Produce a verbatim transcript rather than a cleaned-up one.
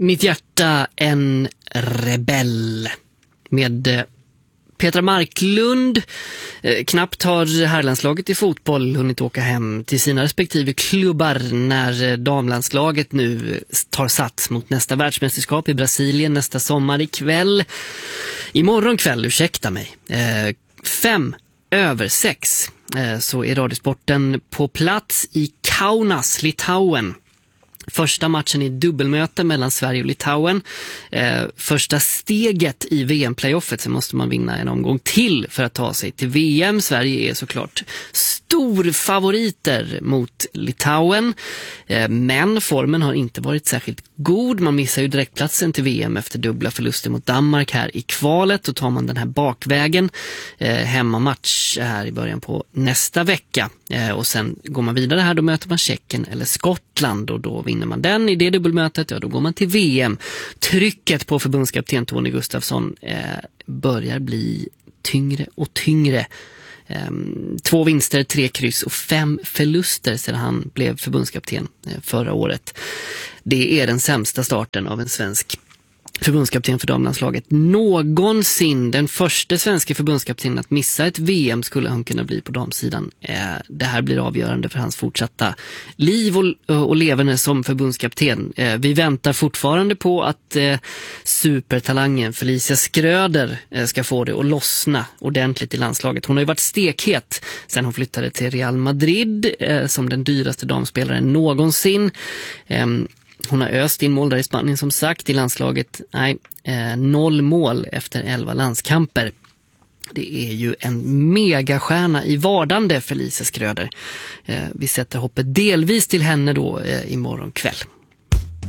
Mitt hjärta en rebell med eh, Petra Marklund. Eh, knappt har herrlandslaget i fotboll hunnit åka hem till sina respektive klubbar när eh, damlandslaget nu tar sats mot nästa världsmästerskap i Brasilien nästa sommar ikväll. Imorgon kväll, ursäkta mig. Eh, fem över sex eh, så är Radiosporten på plats i Kaunas, Litauen. Första matchen i dubbelmöte mellan Sverige och Litauen. Eh, första steget i V M-playoffet, så måste man vinna en omgång till för att ta sig till V M. Sverige är såklart stor favoriter mot Litauen. Eh, men formen har inte varit särskilt god. Man missar ju direktplatsen till V M efter dubbla förluster mot Danmark här i kvalet. Och tar man den här bakvägen, eh, hemmamatch här i början på nästa vecka. Eh, och sen går man vidare här, då möter man Tjeckien eller Skottland, och då vinner man den i det dubbelmötet, ja då går man till V M. Trycket på förbundskapten Tony Gustafsson eh, börjar bli tyngre och tyngre. Eh, två vinster, tre kryss och fem förluster sedan han blev förbundskapten eh, förra året. Det är den sämsta starten av en svensk förbundskapten för damlandslaget någonsin. Den första svenska förbundskaptenen att missa ett V M skulle han kunna bli på damsidan. Eh, det här blir avgörande för hans fortsatta liv och, och levande som förbundskapten. Eh, vi väntar fortfarande på att eh, supertalangen Felicia Skröder eh, ska få det att lossna ordentligt i landslaget. Hon har ju varit stekhet sedan hon flyttade till Real Madrid eh, som den dyraste damspelaren någonsin. Eh, Hon har öst in mål där i Spanien som sagt. I landslaget, nej, eh, noll mål efter elva landskamper. Det är ju en megastjärna i vardande Felicia Skröder. Eh, vi sätter hoppet delvis till henne då eh, imorgon kväll.